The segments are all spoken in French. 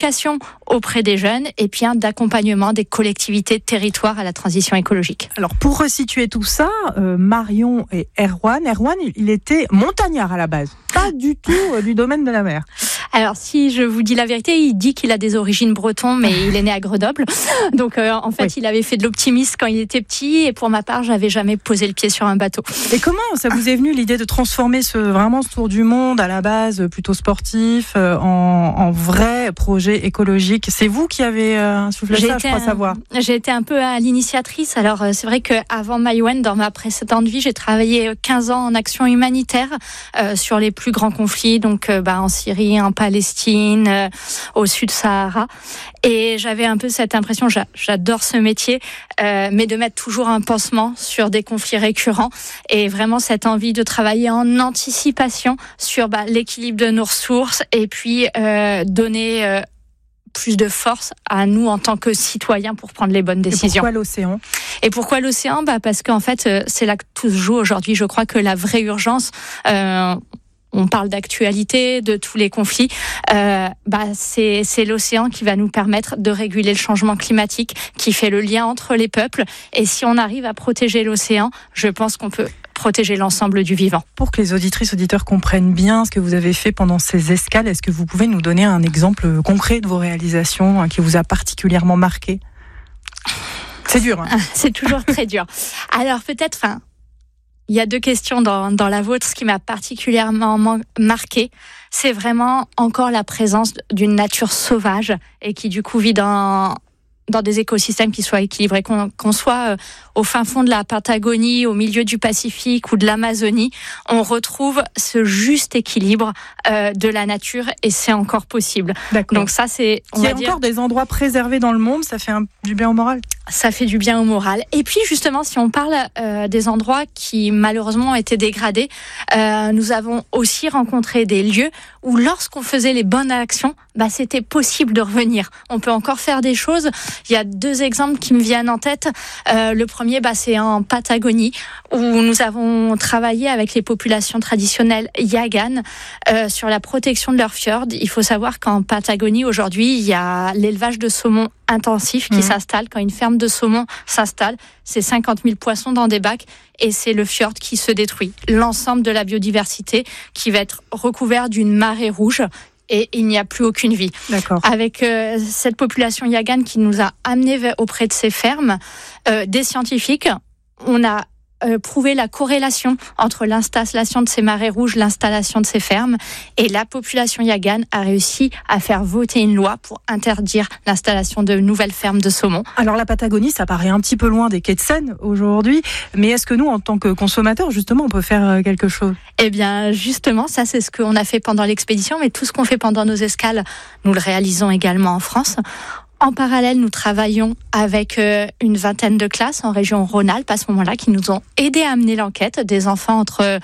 d'éducation auprès des jeunes et puis d'accompagnement des collectivités de territoire à la transition écologique. Alors pour resituer tout ça, Marion et Erwan, il était montagnard à la base, pas du tout du domaine de la mer. Alors, si je vous dis la vérité, il dit qu'il a des origines bretonnes, mais il est né à Grenoble. Donc, en fait, il avait fait de l'optimisme quand il était petit. Et pour ma part, j'avais jamais posé le pied sur un bateau. Et comment ça vous est venu l'idée de transformer ce tour du monde à la base plutôt sportif en vrai projet écologique? C'est vous qui avez soufflé ça, je crois savoir. J'ai été un peu à l'initiatrice. Alors, c'est vrai qu'avant Maïwenn, dans ma précédente vie, j'ai travaillé 15 ans en action humanitaire sur les plus grands conflits, donc en Syrie, en Palestine, au Sud-Sahara. Et j'avais un peu cette impression, j'adore ce métier, mais de mettre toujours un pansement sur des conflits récurrents et vraiment cette envie de travailler en anticipation sur l'équilibre de nos ressources et puis donner plus de force à nous en tant que citoyens pour prendre les bonnes décisions. Et pourquoi l'océan ? Parce qu'en fait, c'est là que tout se joue aujourd'hui. Je crois que la vraie urgence... on parle d'actualité, de tous les conflits. C'est l'océan qui va nous permettre de réguler le changement climatique, qui fait le lien entre les peuples. Et si on arrive à protéger l'océan, je pense qu'on peut protéger l'ensemble du vivant. Pour que les auditrices, auditeurs comprennent bien ce que vous avez fait pendant ces escales, est-ce que vous pouvez nous donner un exemple concret de vos réalisations qui vous a particulièrement marqué ? C'est dur. C'est toujours très dur. Alors peut-être... Il y a deux questions dans la vôtre. Ce qui m'a particulièrement marqué, c'est vraiment encore la présence d'une nature sauvage et qui du coup vit dans des écosystèmes qui soient équilibrés, qu'on soit au fin fond de la Patagonie, au milieu du Pacifique ou de l'Amazonie, on retrouve ce juste équilibre de la nature et c'est encore possible. D'accord. Donc ça, c'est... Il y a encore des endroits préservés dans le monde, ça fait du bien au moral ? Ça fait du bien au moral. Et puis justement, si on parle des endroits qui malheureusement ont été dégradés, nous avons aussi rencontré des lieux où lorsqu'on faisait les bonnes actions, c'était possible de revenir. On peut encore faire des choses. Il y a deux exemples qui me viennent en tête. Le premier, c'est en Patagonie, où nous avons travaillé avec les populations traditionnelles Yaghan sur la protection de leurs fjords. Il faut savoir qu'en Patagonie, aujourd'hui, il y a l'élevage de saumon intensif qui s'installe. Quand une ferme de saumon s'installe, c'est 50 000 poissons dans des bacs et c'est le fjord qui se détruit. L'ensemble de la biodiversité qui va être recouvert d'une marée rouge et il n'y a plus aucune vie. D'accord. Avec cette population Yaghan qui nous a amenés auprès de ces fermes, des scientifiques, on a prouvé la corrélation entre l'installation de ces marées rouges, l'installation de ces fermes, et la population Yaghan a réussi à faire voter une loi pour interdire l'installation de nouvelles fermes de saumon. Alors la Patagonie, ça paraît un petit peu loin des quais de Seine aujourd'hui, mais est-ce que nous, en tant que consommateurs, justement, on peut faire quelque chose ? Eh bien, justement, ça c'est ce qu'on a fait pendant l'expédition, mais tout ce qu'on fait pendant nos escales, nous le réalisons également en France. En parallèle, nous travaillons avec une vingtaine de classes en région Rhône-Alpes à ce moment-là qui nous ont aidés à mener l'enquête, des enfants entre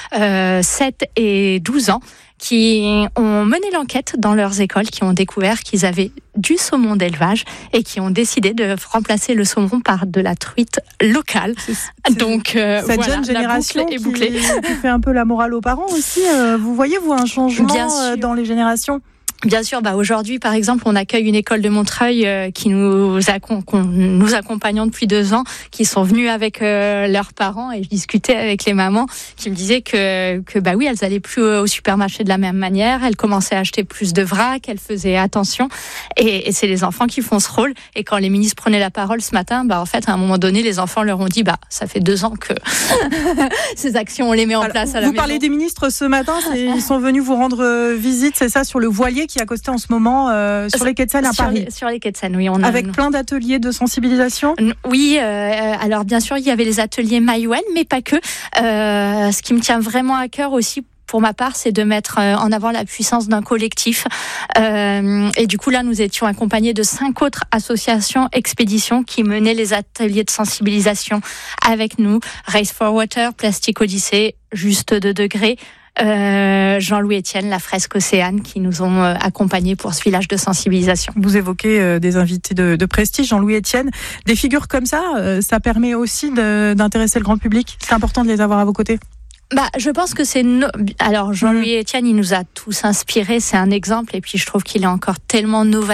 7 et 12 ans qui ont mené l'enquête dans leurs écoles, qui ont découvert qu'ils avaient du saumon d'élevage et qui ont décidé de remplacer le saumon par de la truite locale. Donc cette jeune génération qui fait un peu la morale aux parents aussi. Vous voyez, un changement dans les générations ? Bien sûr, aujourd'hui, par exemple, on accueille une école de Montreuil qui nous accompagnons depuis 2 ans, qui sont venus avec leurs parents et je discutais avec les mamans qui me disaient que oui, elles allaient plus au supermarché de la même manière, elles commençaient à acheter plus de vrac, elles faisaient attention et c'est les enfants qui font ce rôle. Et quand les ministres prenaient la parole ce matin, en fait, à un moment donné, les enfants leur ont dit, ça fait 2 ans que ces actions, on les met en place à la maison. Vous parlez des ministres ce matin, ils sont venus vous rendre visite, c'est ça, sur le voilier qui est accosté en ce moment sur les quais de Seine à Paris. Sur les quais de Seine, oui. Avec plein d'ateliers de sensibilisation. Oui, alors bien sûr, il y avait les ateliers Maïwenn, mais pas que. Ce qui me tient vraiment à cœur aussi, pour ma part, c'est de mettre en avant la puissance d'un collectif. Et du coup, là, nous étions accompagnés de 5 autres associations expéditions qui menaient les ateliers de sensibilisation avec nous. Race for Water, Plastic Odyssey, Juste 2 degrés. Jean-Louis Etienne, la fresque Océane, qui nous ont accompagnés pour ce village de sensibilisation. Vous évoquez des invités de prestige, Jean-Louis Etienne. Des figures comme ça, ça permet aussi d'intéresser le grand public. C'est important de les avoir à vos côtés. Je pense que c'est... Alors, Jean-Louis Etienne, il nous a tous inspirés, c'est un exemple, et puis je trouve qu'il est encore tellement novateur.